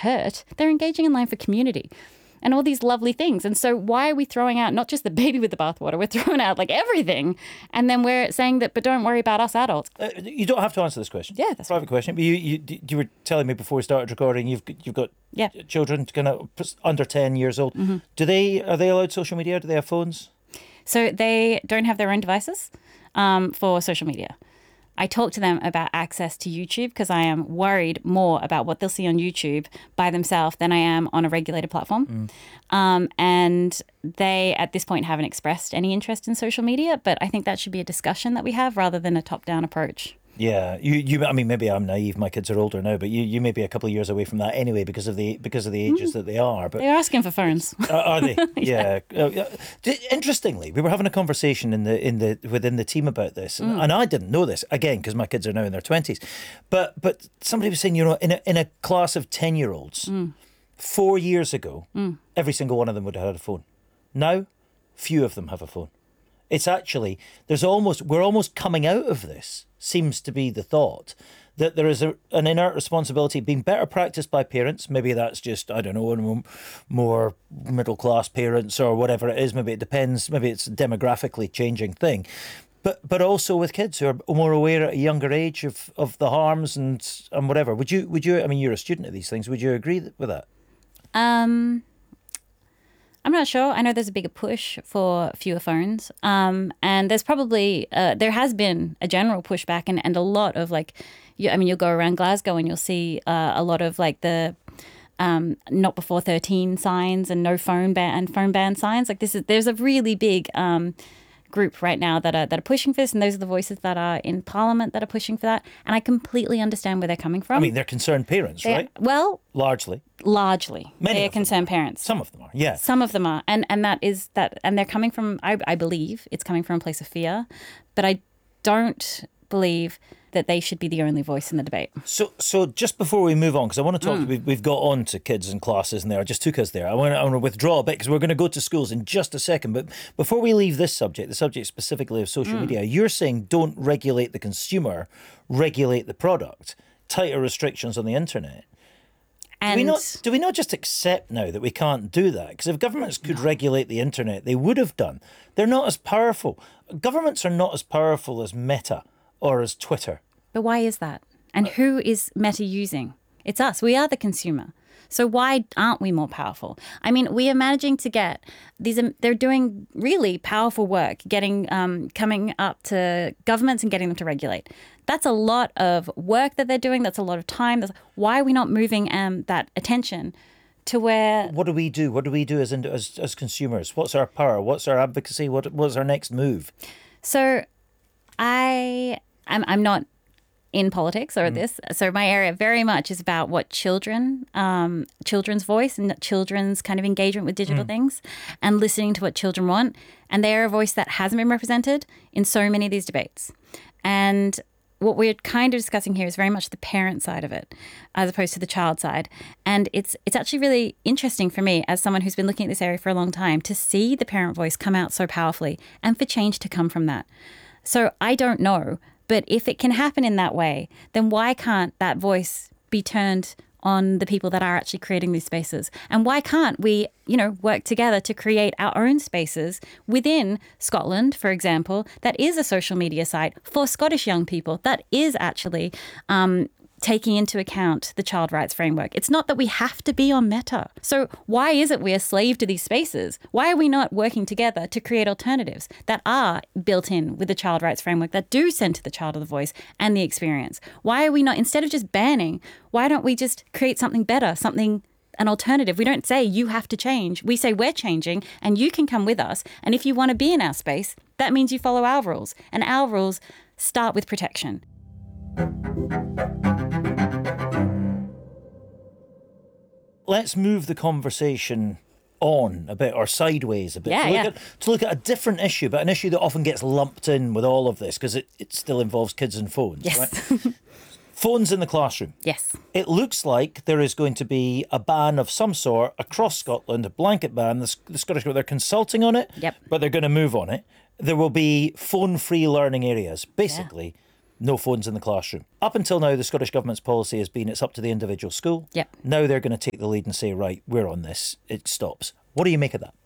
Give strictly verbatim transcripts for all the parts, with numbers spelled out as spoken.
hurt. They're engaging online for community and all these lovely things. And so why are we throwing out not just the baby with the bathwater, we're throwing out like everything. And then we're saying that, but don't worry about us adults. Uh, you don't have to answer this question. Yeah, that's private right. question. But you, you, you were telling me before we started recording, you've you've got yeah. children kind of under ten years old. Mm-hmm. Do they are they allowed social media? Do they have phones? So they don't have their own devices um, for social media. I talk to them about access to YouTube because I am worried more about what they'll see on YouTube by themselves than I am on a regulated platform. Mm. Um, and they, at this point, haven't expressed any interest in social media, but I think that should be a discussion that we have rather than a top-down approach. Yeah, you, you. I mean, maybe I'm naive. My kids are older now, but you, you may be a couple of years away from that anyway because of the because of the ages mm. that they are. But they're asking for phones. Uh, are they? Yeah. yeah. Uh, interestingly, we were having a conversation in the in the within the team about this, and, mm. and I didn't know this again because my kids are now in their twenties. But but somebody was saying, you know, in a in a class of ten year olds, mm. four years ago, mm. every single one of them would have had a phone. Now, few of them have a phone. It's actually there's almost we're almost coming out of this. Seems to be the thought that there is a, an inherent responsibility being better practiced by parents. Maybe that's just, I don't know, more middle class parents or whatever it is. Maybe it depends. Maybe it's a demographically changing thing. But but also with kids who are more aware at a younger age of, of the harms and and whatever. Would you, would you, I mean, you're a student of these things. Would you agree with that? Um... I'm not sure. I know there's a bigger push for fewer phones. Um, and there's probably, uh, there has been a general pushback and, and a lot of like, you, I mean, you'll go around Glasgow and you'll see uh, a lot of like the um, not before thirteen signs and no phone ban and phone ban signs. Like this is, there's a really big um, group right now that are, that are pushing for this. And those are the voices that are in Parliament that are pushing for that. And I completely understand where they're coming from. I mean, they're concerned parents, they're, right? Well, largely. Largely. Many they're concerned parents. Some of them are, yeah. Some of them are. And and that is that, and they're coming from, I, I believe, it's coming from a place of fear. But I don't believe that they should be the only voice in the debate. So so just before we move on, because I want to talk, Mm. we've, we've got on to kids and classes and there, I just took us there. I want, to, I want to withdraw a bit because we're going to go to schools in just a second. But before we leave this subject, the subject specifically of social Mm. media, you're saying don't regulate the consumer, regulate the product, tighter restrictions on the internet. And do we not do we not just accept now that we can't do that? Because if governments could no. regulate the internet, they would have done. They're not as powerful. Governments are not as powerful as Meta or as Twitter. But why is that? And who is Meta using? It's us. We are the consumer. So why aren't we more powerful? I mean, we are managing to get these. Um, they're doing really powerful work, getting um, coming up to governments and getting them to regulate. That's a lot of work that they're doing. That's a lot of time. That's, why are we not moving um, that attention to where? What do we do? What do we do as as, as consumers? What's our power? What's our advocacy? What what's our next move? So, I I'm I'm not in politics or mm. this. So my area very much is about what children, um, children's voice and children's kind of engagement with digital mm. things and listening to what children want. And they're a voice that hasn't been represented in so many of these debates. And what we're kind of discussing here is very much the parent side of it as opposed to the child side. And it's it's actually really interesting for me as someone who's been looking at this area for a long time to see the parent voice come out so powerfully and for change to come from that. So I don't know. But if it can happen in that way, then why can't that voice be turned on the people that are actually creating these spaces? And why can't we, you know, work together to create our own spaces within Scotland, for example, that is a social media site for Scottish young people that is actually um, taking into account the child rights framework. It's not that we have to be on Meta. So why is it we are slave to these spaces? Why are we not working together to create alternatives that are built in with the child rights framework that do center the child of the voice and the experience? Why are we not, instead of just banning, why don't we just create something better, something, an alternative? We don't say you have to change. We say we're changing and you can come with us. And if you want to be in our space, that means you follow our rules. And our rules start with protection. Let's move the conversation on a bit or sideways a bit yeah, to, look yeah. at, to look at a different issue, but an issue that often gets lumped in with all of this because it, it still involves kids and phones. Yes. Right? Phones in the classroom. Yes. It looks like there is going to be a ban of some sort across Scotland, a blanket ban. The, the Scottish Government, they're consulting on it, yep. but they're going to move on it. There will be phone-free learning areas. Basically, yeah. no phones in the classroom. Up until now, the Scottish Government's policy has been it's up to the individual school. Yep. Now they're going to take the lead and say, right, we're on this. It stops. What do you make of that?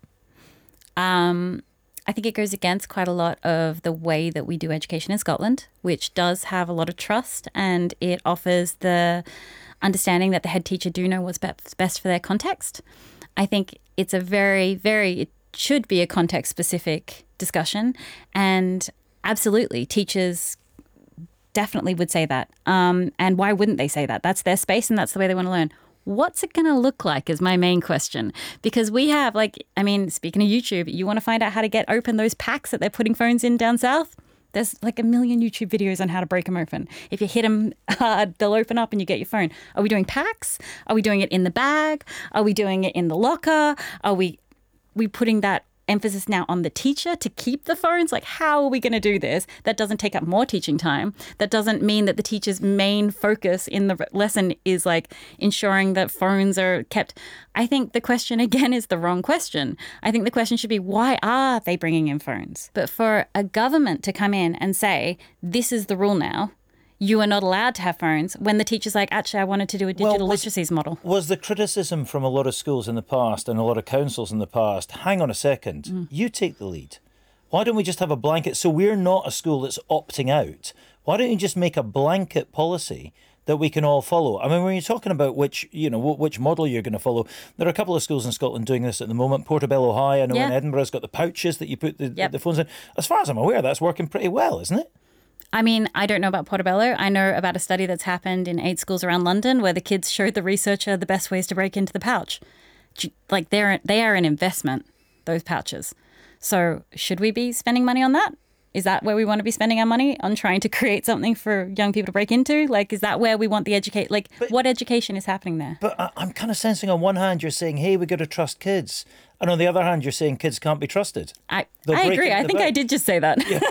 Um, I think it goes against quite a lot of the way that we do education in Scotland, which does have a lot of trust, and it offers the understanding that the head teacher do know what's best for their context. I think it's a very, very, it should be a context-specific discussion, and absolutely, teachers definitely would say that. Um, and why wouldn't they say that? That's their space and that's the way they want to learn. What's it going to look like is my main question. Because we have, like, I mean, speaking of YouTube, you want to find out how to get open those packs that they're putting phones in down south? There's like a million YouTube videos on how to break them open. If you hit them hard, they'll open up and you get your phone. Are we doing packs? Are we doing it in the bag? Are we doing it in the locker? Are we, we putting that emphasis now on the teacher to keep the phones? Like, how are we going to do this? That doesn't take up more teaching time. That doesn't mean that the teacher's main focus in the lesson is like ensuring that phones are kept. I think the question again is the wrong question. I think the question should be, why are they bringing in phones? But for a government to come in and say, this is the rule now, you are not allowed to have phones, when the teacher's like, actually, I wanted to do a digital well, was, literacies model. Was the criticism from a lot of schools in the past and a lot of councils in the past, hang on a second, mm. you take the lead. Why don't we just have a blanket? So we're not a school that's opting out. Why don't you just make a blanket policy that we can all follow? I mean, when you're talking about which, you know, which model you're going to follow, there are a couple of schools in Scotland doing this at the moment. Portobello High, I know yeah. in Edinburgh's got the pouches that you put the, yep. the phones in. As far as I'm aware, that's working pretty well, isn't it? I mean, I don't know about Portobello. I know about a study that's happened in eight schools around London where the kids showed the researcher the best ways to break into the pouch. Like, they're they are an investment, those pouches. So should we be spending money on that? Is that where we want to be spending our money, on trying to create something for young people to break into? Like, is that where we want the educate? Like, but, what education is happening there? But I, I'm kind of sensing on one hand you're saying, hey, we got to trust kids. And on the other hand, you're saying kids can't be trusted. I, I agree. I think I did just say that. Yeah.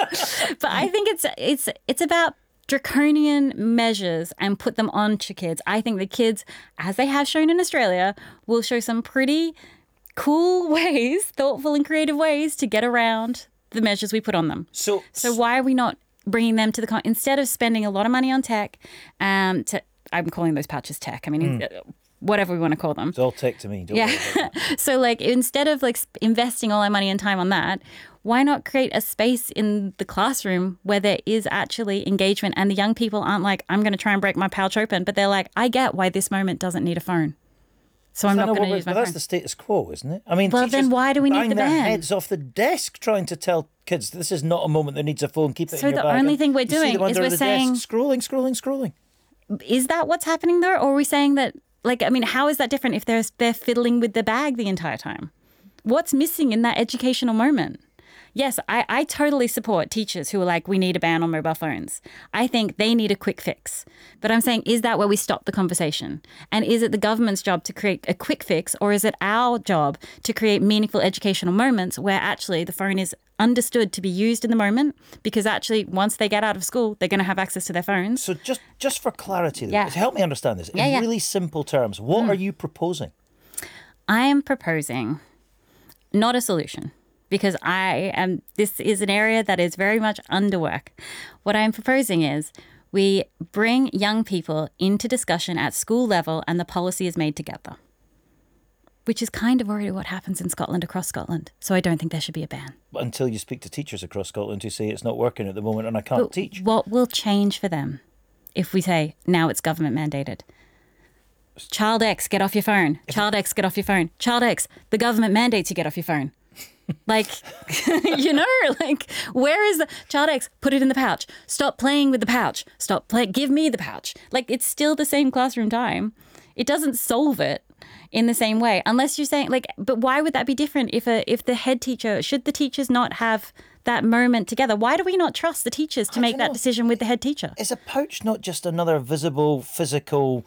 But I think it's it's it's about draconian measures and put them onto kids. I think the kids, as they have shown in Australia, will show some pretty cool ways, thoughtful and creative ways to get around the measures we put on them. So, so why are we not bringing them to the con- instead of spending a lot of money on tech? Um, to I'm calling those pouches tech. I mean, mm. whatever we want to call them. It's all tech to me. Don't yeah. So, like, instead of like investing all our money and time on that, why not create a space in the classroom where there is actually engagement and the young people aren't like, I'm going to try and break my pouch open, but they're like, I get why this moment doesn't need a phone. So I'm not going to use my But phone. That's the status quo, isn't it? I mean, well, then why do we need the ban? Bang their heads off the desk trying to tell kids this is not a moment that needs a phone. Keep it so in your bag. So the only and thing we're you doing see them is under we're the saying desk, scrolling, scrolling, scrolling. Is that what's happening there, or are we saying that? Like, I mean, how is that different if they're they're fiddling with the bag the entire time? What's missing in that educational moment? Yes, I, I totally support teachers who are like, we need a ban on mobile phones. I think they need a quick fix. But I'm saying, is that where we stop the conversation? And is it the government's job to create a quick fix, or is it our job to create meaningful educational moments where actually the phone is understood to be used in the moment? Because actually, once they get out of school, they're going to have access to their phones. So just, just for clarity, yeah. help me understand this. In yeah, yeah. really simple terms, what mm. are you proposing? I am proposing not a solution. Because I am, this is an area that is very much under work. What I'm proposing is we bring young people into discussion at school level and the policy is made together, which is kind of already what happens in Scotland, across Scotland. So I don't think there should be a ban. Until you speak to teachers across Scotland who say it's not working at the moment and I can't but teach. What will change for them if we say now it's government mandated? Child X, get off your phone. Child X, get off your phone. Child X, the government mandates you get off your phone. Like, you know, like, where is the Child X? Put it in the pouch. Stop playing with the pouch. Stop play. Give me the pouch. Like, it's still the same classroom time. It doesn't solve it in the same way, unless you're saying like, but why would that be different if a if the head teacher, should the teachers not have that moment together? Why do we not trust the teachers to make that decision with the head teacher? Is a pouch not just another visible, physical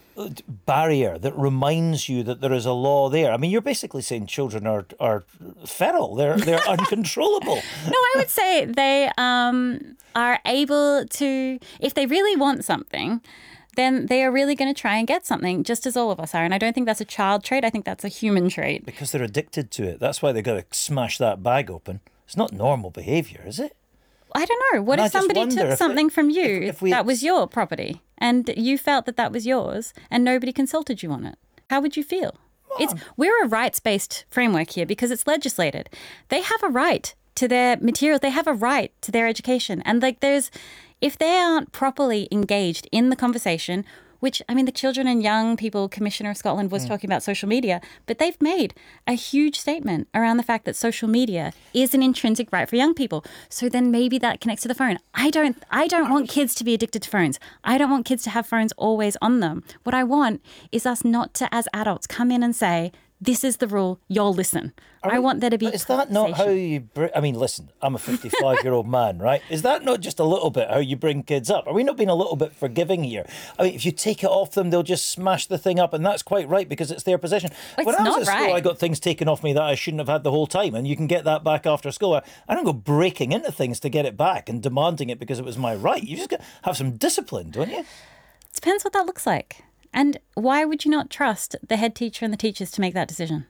barrier that reminds you that there is a law there? I mean, you're basically saying children are are feral. They're they're uncontrollable. No, I would say they um, are able to, if they really want something, then they are really going to try and get something, just as all of us are. And I don't think that's a child trait. I think that's a human trait. Because they're addicted to it. That's why they've got to smash that bag open. It's not normal behaviour, is it? I don't know. What And if I just somebody wonder took if something it- from you if- if we- that was your property and you felt that that was yours and nobody consulted you on it? How would you feel? It's we're a rights-based framework here because it's legislated. They have a right to their materials. They have a right to their education. And like there's, if they aren't properly engaged in the conversation, which, I mean, the Children and Young People Commissioner of Scotland was mm. talking about social media, but they've made a huge statement around the fact that social media is an intrinsic right for young people. So then maybe that connects to the phone. I don't I don't want kids to be addicted to phones. I don't want kids to have phones always on them. What I want is us not to, as adults, come in and say, this is the rule, you'll listen. Are I we, want there to be Is that not how you... Br- I mean, listen, I'm a fifty-five-year-old man, right? Is that not just a little bit how you bring kids up? Are we not being a little bit forgiving here? I mean, if you take it off them, they'll just smash the thing up, and that's quite right because it's their possession. It's when I was not at school, right. I got things taken off me that I shouldn't have had the whole time, and you can get that back after school. I, I don't go breaking into things to get it back and demanding it because it was my right. You just got to have some discipline, don't you? It depends what that looks like. And why would you not trust the head teacher and the teachers to make that decision?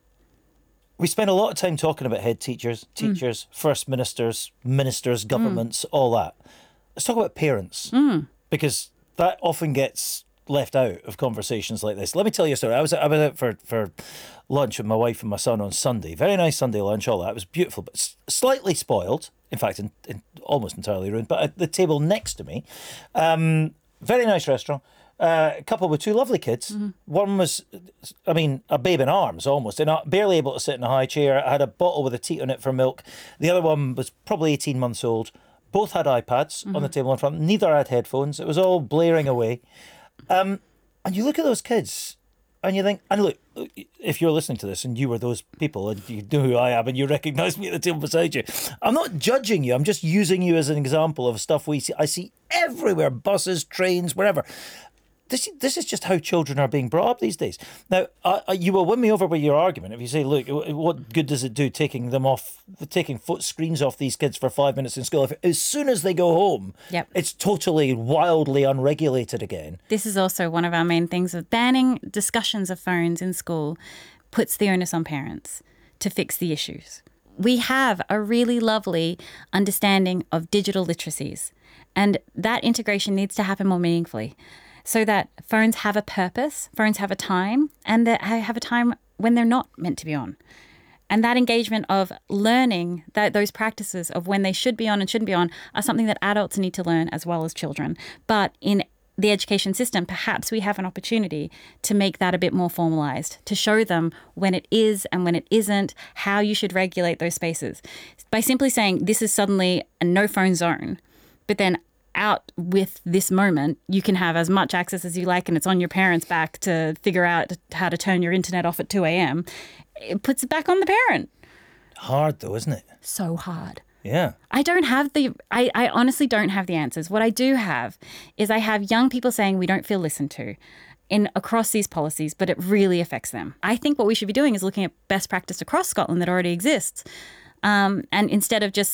We spend a lot of time talking about head teachers, teachers, mm. first ministers, ministers, governments, mm. all that. Let's talk about parents, mm. because that often gets left out of conversations like this. Let me tell you a story. I was I was out for, for lunch with my wife and my son on Sunday. Very nice Sunday lunch, all that. It was beautiful, but slightly spoiled. In fact, in, in, almost entirely ruined. But at the table next to me, um, very nice restaurant. Uh, a couple with two lovely kids. Mm-hmm. One was, I mean, a babe in arms almost, and barely able to sit in a high chair. I had a bottle with a teat on it for milk. The other one was probably eighteen months old. Both had iPads mm-hmm. on the table in front. Neither had headphones. It was all blaring away. Um, and you look at those kids and you think, and look, if you're listening to this and you were those people and you know who I am and you recognise me at the table beside you, I'm not judging you. I'm just using you as an example of stuff we see. I see everywhere, buses, trains, wherever. This this is just how children are being brought up these days. Now, uh, you will win me over with your argument if you say, look, what good does it do taking them off, taking foot screens off these kids for five minutes in school? If, as soon as they go home, yep. it's totally wildly unregulated again. This is also one of our main things of banning discussions of phones in school puts the onus on parents to fix the issues. We have a really lovely understanding of digital literacies, and that integration needs to happen more meaningfully. So that phones have a purpose, phones have a time, and that have a time when they're not meant to be on. And that engagement of learning that those practices of when they should be on and shouldn't be on are something that adults need to learn as well as children. But in the education system, perhaps we have an opportunity to make that a bit more formalized, to show them when it is and when it isn't, how you should regulate those spaces. By simply saying this is suddenly a no phone zone, but then out with this moment, you can have as much access as you like and it's on your parents' back to figure out how to turn your internet off at two a.m. It puts it back on the parent. Hard though, isn't it? So hard. Yeah. I don't have the, I, I honestly don't have the answers. What I do have is I have young people saying we don't feel listened to in across these policies, but it really affects them. I think what we should be doing is looking at best practice across Scotland that already exists. Um, and instead of just